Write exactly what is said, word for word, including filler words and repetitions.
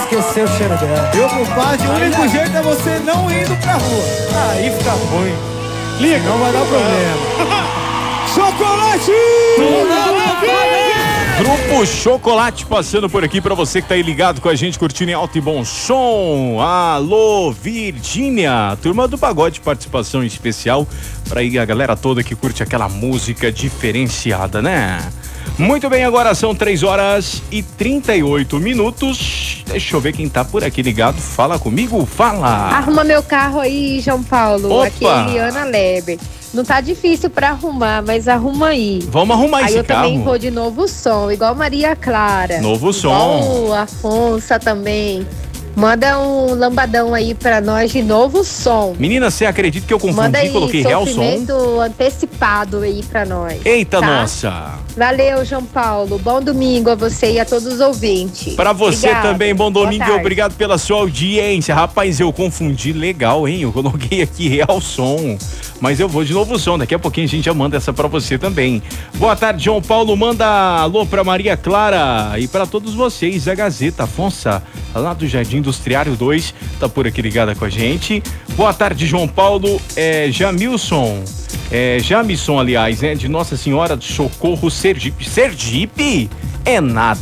esquecer o cheiro dela. Meu compadre, o único Aí, jeito é você não indo pra rua. Aí fica ruim. Liga, não vai dar problema. Chocolate! Grupo Chocolate passando por aqui pra você que tá aí ligado com a gente, curtindo em alto e bom som. Alô, Virgínia, turma do pagode, participação especial pra aí a galera toda que curte aquela música diferenciada, né? Muito bem, agora são três horas e trinta e oito minutos. Deixa eu ver quem tá por aqui ligado. Fala comigo, fala. Arruma meu carro aí, João Paulo. Opa. Aqui é Eliana Leber. Não tá difícil pra arrumar, mas arruma aí. Vamos arrumar aí esse eu carro. também vou de novo som, igual Maria Clara. Novo som. Igual o Afonso também. Manda um lambadão aí pra nós de novo som. Menina, você acredita que eu confundi Manda aí, e coloquei real som? sofrimento antecipado aí pra nós. Eita, tá? nossa. Valeu, João Paulo. Bom domingo a você e a todos os ouvintes. Pra você Obrigada. também, bom Boa domingo e tarde. obrigado pela sua audiência. Rapaz, eu confundi legal, hein? Eu coloquei aqui real som, mas eu vou de novo som. Daqui a pouquinho a gente já manda essa pra você também. Boa tarde, João Paulo. Manda alô pra Maria Clara e pra todos vocês. A Gazeta Afonso, lá do Jardim Industriário dois, tá por aqui ligada com a gente. Boa tarde, João Paulo. É Jamilson. É, Jamison, aliás, né? De Nossa Senhora do Socorro, Sergipe. Sergipe? É nada.